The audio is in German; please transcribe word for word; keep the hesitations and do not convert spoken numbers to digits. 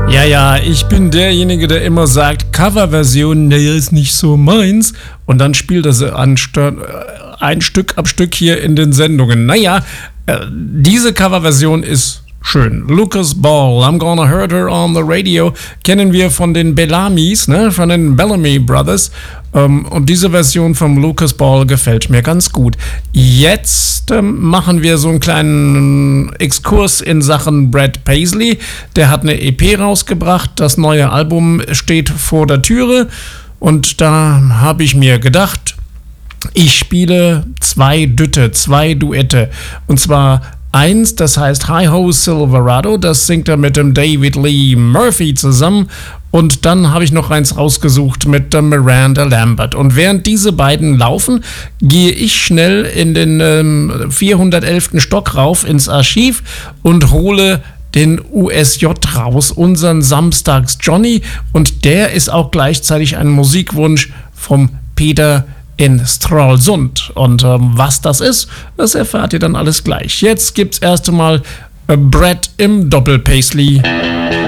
Ja, ja, ich bin derjenige, der immer sagt, Coverversion, naja, ist nicht so meins. Und dann spielt er sie an, ein Stück ab Stück hier in den Sendungen. Naja, äh, diese Coverversion ist schön. Lucas Ball, I'm Gonna Hurt Her on the Radio, kennen wir von den Bellamis, ne, von den Bellamy Brothers. Ähm, und diese Version vom Lucas Ball gefällt mir ganz gut. Jetzt ähm, machen wir so einen kleinen Exkurs in Sachen Brad Paisley. Der hat eine E P rausgebracht, das neue Album steht vor der Türe. Und da habe ich mir gedacht, ich spiele zwei Dütte, zwei Duette. Und zwar eins, das heißt Hi-Ho Silverado, das singt er mit dem David Lee Murphy zusammen. Und dann habe ich noch eins rausgesucht mit der Miranda Lambert. Und während diese beiden laufen, gehe ich schnell in den ähm, vierhundertelften Stock rauf ins Archiv und hole den U S J raus, unseren Samstags Johnny. Und der ist auch gleichzeitig ein Musikwunsch vom Peter in Stralsund. Und ähm, was das ist, das erfahrt ihr dann alles gleich. Jetzt gibt's erst einmal äh, Brad im Doppel-Paisley.